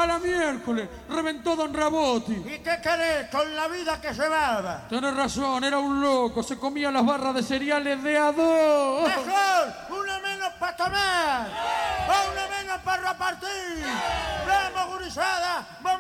A la miércoles, reventó Don Rabotti. ¿Y qué querés con la vida que llevaba? Tenés razón, era un loco, se comía las barras de cereales de a dos. Mejor, una menos para tomar, o una menos para repartir. ¡Vamos, gurizada!